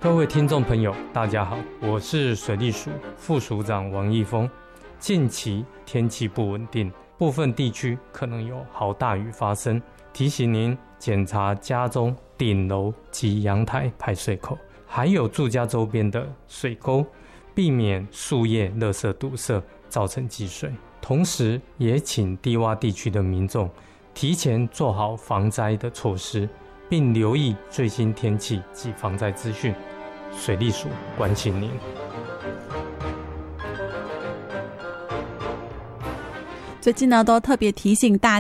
各位听众朋友大家好，我是水利署副署长王义峰。近期天气不稳定，部分地区可能有豪大雨发生，提醒您检查家中顶楼及阳台排水口，还有住家周边的水沟，避免树叶垃圾堵塞造成积水。同时也请低洼地区的民众提前做好防灾的措施，并留意最新天气及防灾资讯。水利署关心您。 最近呢，都特别提醒大家